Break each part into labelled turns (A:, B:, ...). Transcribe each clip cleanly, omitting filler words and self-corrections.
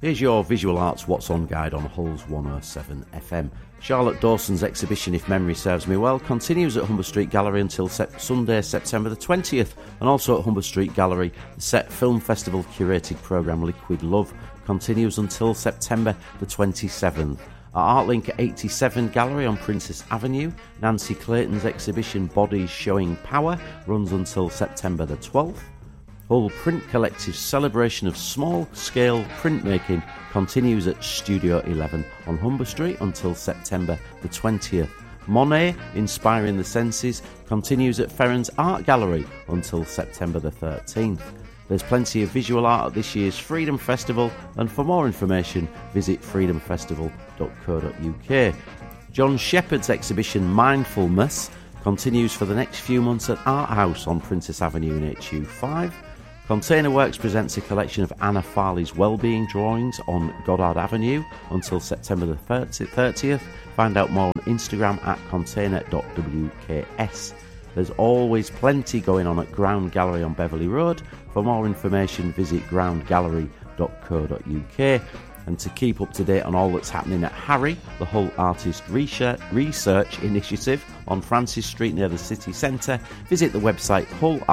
A: Here's your visual arts What's On guide on Hull's 107 FM. Charlotte Dawson's exhibition, if memory serves me well, continues at Humber Street Gallery until Sunday, September the 20th, and also at Humber Street Gallery, the Set Film Festival curated programme Liquid Love continues until September the 27th. At Artlink 87 Gallery on Princess Avenue, Nancy Clayton's exhibition Bodies Showing Power runs until September the 12th. Hull Print Collective's celebration of small-scale printmaking continues at Studio 11 on Humber Street until September the 20th. Monet, Inspiring the Senses, continues at Ferrens Art Gallery until September the 13th. There's plenty of visual art at this year's Freedom Festival, and for more information, visit freedomfestival.co.uk. John Shepherd's exhibition Mindfulness continues for the next few months at Art House on Princess Avenue in HU5. Container Works presents a collection of Anna Farley's wellbeing drawings on Goddard Avenue until September the 30th. Find out more on Instagram at container.wks. There's always plenty going on at Ground Gallery on Beverley Road. For more information, visit groundgallery.co.uk. And to keep up to date on all that's happening at Harry, the Hull Artist Research Initiative on Francis Street near the city centre, visit the website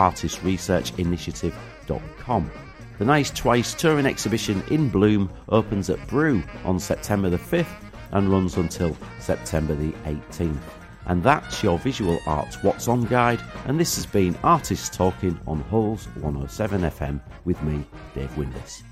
A: hullartistresearchinitiative.com. The Nice Twice touring exhibition In Bloom opens at Brew on September the 5th and runs until September the 18th. And that's your visual arts What's On guide, and this has been Artists Talking on Hull's 107 FM with me, Dave Windus.